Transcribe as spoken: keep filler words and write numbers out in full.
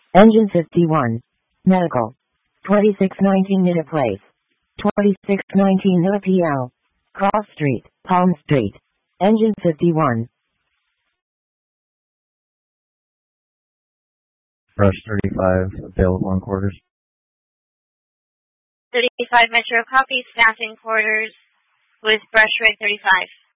Engine fifty-one. Medical. twenty-six nineteen Minute Place. twenty-six nineteen N P L. Cross Street, Palm Street. Engine fifty-one. Brush thirty-five, available in quarters. thirty-five Metro copy, staffing quarters with Brush Rig thirty-five.